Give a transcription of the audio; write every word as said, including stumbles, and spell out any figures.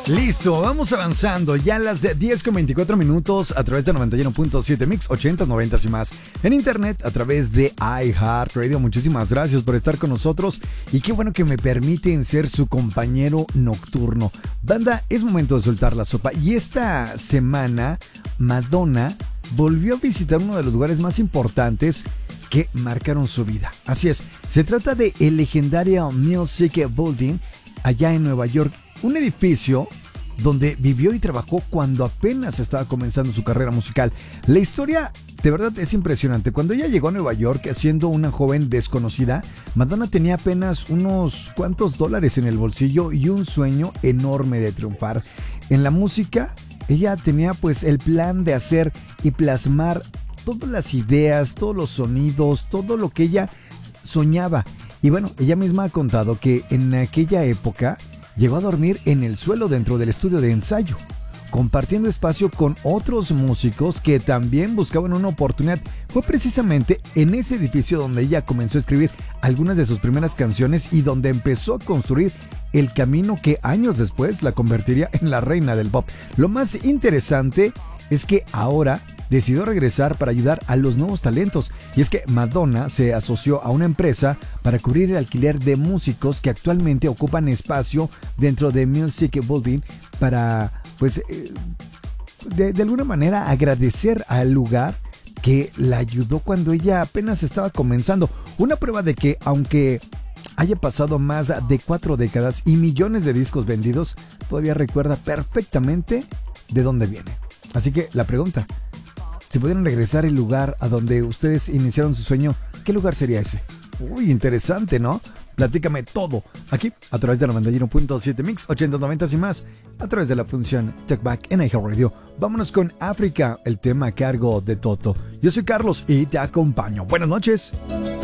Listo, vamos avanzando. Ya a las diez con veinticuatro minutos a través de noventa y uno punto siete Mix, ochenta, noventa y más. En internet a través de iHeartRadio. Muchísimas gracias por estar con nosotros. Y qué bueno que me permiten ser su compañero nocturno. Banda, es momento de soltar la sopa. Y esta semana, Madonna volvió a visitar uno de los lugares más importantes que marcaron su vida. Así es, se trata de el legendario Music Building allá en Nueva York. Un edificio donde vivió y trabajó cuando apenas estaba comenzando su carrera musical. La historia de verdad es impresionante. Cuando ella llegó a Nueva York siendo una joven desconocida, Madonna tenía apenas unos cuantos dólares en el bolsillo y un sueño enorme de triunfar. En la música, ella tenía pues el plan de hacer y plasmar todas las ideas, todos los sonidos, todo lo que ella soñaba. Y bueno, ella misma ha contado que en aquella época llegó a dormir en el suelo dentro del estudio de ensayo, compartiendo espacio con otros músicos que también buscaban una oportunidad. Fue precisamente en ese edificio donde ella comenzó a escribir algunas de sus primeras canciones y donde empezó a construir el camino que años después la convertiría en la reina del pop. Lo más interesante es que ahora decidió regresar para ayudar a los nuevos talentos. Y es que Madonna se asoció a una empresa para cubrir el alquiler de músicos que actualmente ocupan espacio dentro de Music Building para, pues, eh, de, de alguna manera agradecer al lugar que la ayudó cuando ella apenas estaba comenzando. Una prueba de que aunque haya pasado más de cuatro décadas y millones de discos vendidos, todavía recuerda perfectamente de dónde viene. Así que la pregunta: si pudieran regresar al lugar a donde ustedes iniciaron su sueño, ¿qué lugar sería ese? Uy, interesante, ¿no? Platícame todo aquí a través de noventa y uno punto siete Mix, ochenta, noventa y más, a través de la función Talkback en iHeartRadio. Vámonos con África, el tema a cargo de Toto. Yo soy Carlos y te acompaño. Buenas noches.